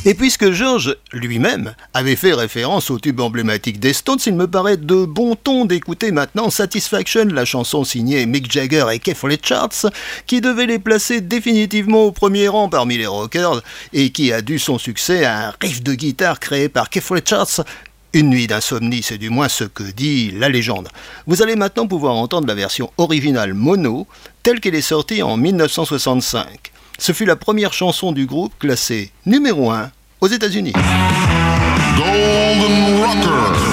Et puisque George lui-même avait fait référence au tube emblématique des Stones, il me paraît de bon ton d'écouter maintenant Satisfaction, la chanson signée Mick Jagger et Keith Richards, qui devait les placer définitivement au premier rang parmi les rockers et qui a dû son succès à un riff de guitare créé par Keith Richards. Une nuit d'insomnie, c'est du moins ce que dit la légende. Vous allez maintenant pouvoir entendre la version originale mono, telle qu'elle est sortie en 1965. Ce fut la première chanson du groupe classée numéro 1 aux États-Unis. Golden Rocker.